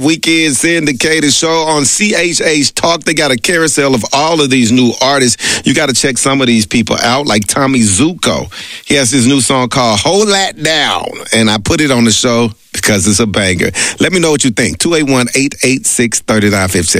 Weekend syndicated show on CHH Talk. They got a carousel of all of these new artists. You got to check some of these people out, like Tommy Zuko. He has his new song called Hold That Down, and I put it on the show because it's a banger. Let me know what you think. 281-886-3956.